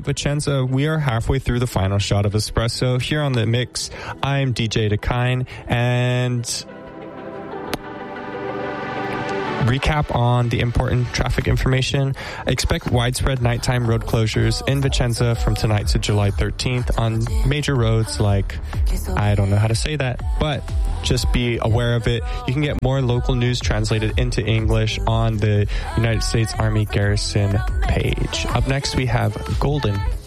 Vicenza. We are halfway through the final shot of Espresso. Here on The Mix, I'm DJ Dakine, and recap on the important traffic information. Expect widespread nighttime road closures in Vicenza from tonight to July 13th on major roads like, I don't know how to say that, but just be aware of it. You can get more local news translated into English on the United States Army Garrison page. Up next, we have Golden